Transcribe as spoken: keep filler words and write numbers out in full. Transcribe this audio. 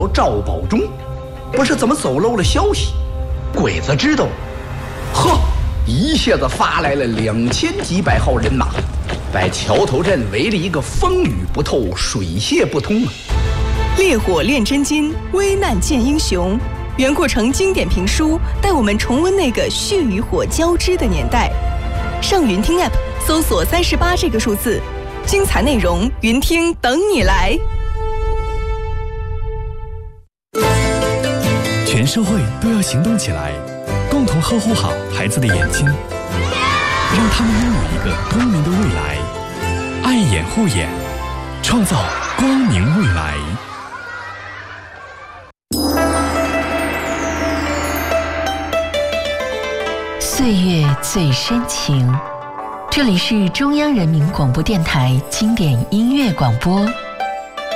赵保忠不是怎么走漏了消息，鬼子知道了，呵，一下子发来了两千几百号人马，把桥头镇围了一个风雨不透、水泄不通啊！ 烈火炼真金，危难见英雄。袁阔成经典评书带我们重温那个血与火交织的年代。上云听 App 搜索三十八这个数字，精彩内容云听等你来。 全社会都要行动起来，共同呵护好孩子的眼睛，让他们拥有一个光明的未来。爱眼护眼，创造光明未来。 岁月最深情，这里是中央人民广播电台经典音乐广播。